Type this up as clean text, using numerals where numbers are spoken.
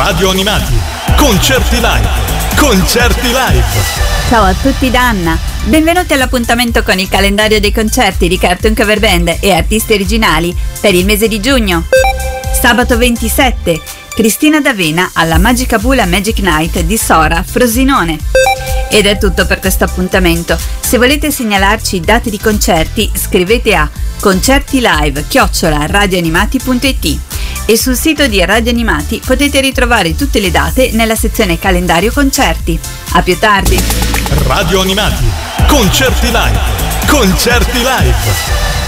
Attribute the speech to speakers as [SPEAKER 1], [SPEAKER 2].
[SPEAKER 1] Radio Animati, concerti live, concerti live.
[SPEAKER 2] Ciao a tutti da Anna, benvenuti all'appuntamento con il calendario dei concerti di Cartoon Cover Band e artisti originali per il mese di giugno. Sabato 27, Cristina D'Avena alla Magica Bula Magic Night di Sora, Frosinone. Ed è tutto per questo appuntamento. Se volete segnalarci date di concerti, scrivete a concertilive@radioanimati.it e sul sito di Radio Animati potete ritrovare tutte le date nella sezione calendario concerti. A più tardi.
[SPEAKER 1] Radio Animati, concerti live, concerti live.